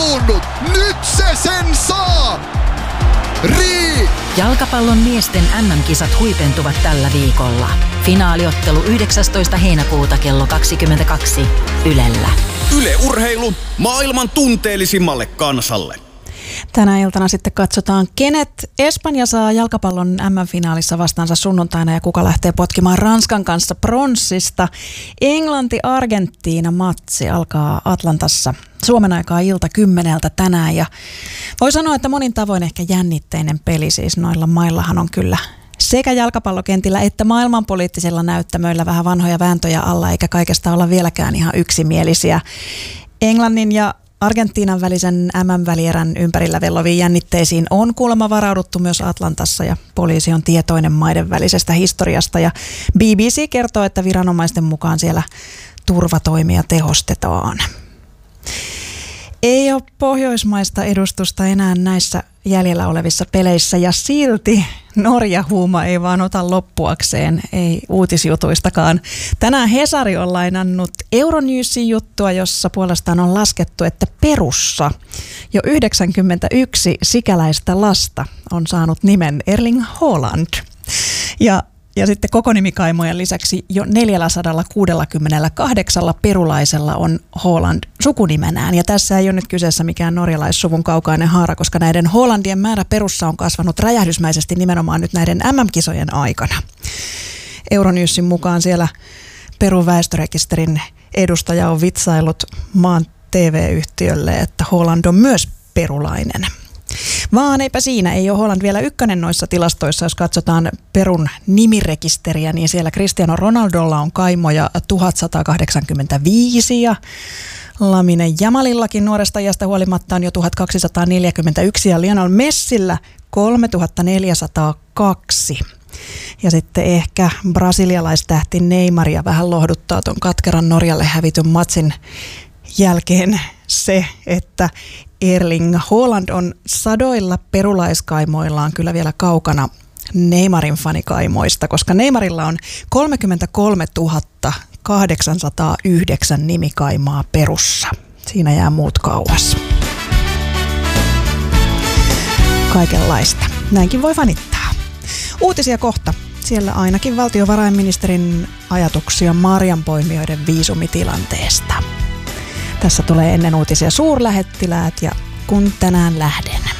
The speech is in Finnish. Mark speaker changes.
Speaker 1: halunnut, nyt se sen saa!
Speaker 2: Jalkapallon miesten MM-kisat huipentuvat tällä viikolla. Finaaliottelu 19. heinäkuuta kello 22 Ylellä.
Speaker 3: Yle Urheilu maailman tunteellisimmalle kansalle.
Speaker 4: Tänä iltana sitten katsotaan, kenet Espanja saa jalkapallon MM-finaalissa vastaansa sunnuntaina ja kuka lähtee potkimaan Ranskan kanssa pronssista. Englanti-Argentiina-matsi alkaa Atlantassa Suomen aikaa ilta 10 tänään ja voi sanoa, että monin tavoin ehkä jännitteinen peli, siis noilla maillahan on kyllä sekä jalkapallokentillä että maailmanpoliittisilla näyttämöillä vähän vanhoja vääntöjä alla, eikä kaikesta olla vieläkään ihan yksimielisiä. Englannin ja Argentiinan välisen MM-välierän ympärillä velloviin jännitteisiin on kuulemma varauduttu myös Atlantassa ja poliisi on tietoinen maiden välisestä historiasta ja BBC kertoo, että viranomaisten mukaan siellä turvatoimia tehostetaan. Ei ole pohjoismaista edustusta enää näissä jäljellä olevissa peleissä ja silti Norja-huuma ei vaan ota loppuakseen, ei uutisjutuistakaan. Tänään Hesari on lainannut Euronewsin juttua, jossa puolestaan on laskettu, että Perussa jo 91 sikäläistä lasta on saanut nimen Erling Haaland. Ja sitten kokonimikaimojen lisäksi jo 468 perulaisella on Haaland sukunimenään. Ja tässä ei ole nyt kyseessä mikään norjalaissuvun kaukainen haara, koska näiden Haalandien määrä Perussa on kasvanut räjähdysmäisesti nimenomaan nyt näiden MM-kisojen aikana. Euronewsin mukaan siellä Perun väestörekisterin edustaja on vitsaillut maan TV-yhtiölle, että Haaland on myös perulainen. Vaan eipä siinä, ei ole Haaland vielä ykkönen noissa tilastoissa, jos katsotaan Perun nimirekisteriä, niin siellä Cristiano Ronaldolla on kaimoja 1185 ja Lamine Jamalillakin nuoresta iästä huolimatta on jo 1241 ja Lionel Messillä 3402. Ja sitten ehkä brasilialaistähti Neymaria vähän lohduttaa tuon katkeran Norjalle hävityn matsin jälkeen se, että Erling Haaland on sadoilla perulaiskaimoillaan kyllä vielä kaukana Neymarin fanikaimoista, koska Neymarilla on 33 809 nimikaimaa Perussa. Siinä jää muut kauas. Kaikenlaista. Näinkin voi fanittaa. Uutisia kohta. Siellä ainakin valtiovarainministerin ajatuksia marjanpoimijoiden viisumitilanteesta. Tässä tulee ennen uutisia suurlähettiläät ja kun tänään lähden.